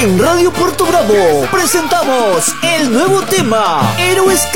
En Radio Puerto Bravo presentamos el nuevo tema, Héroes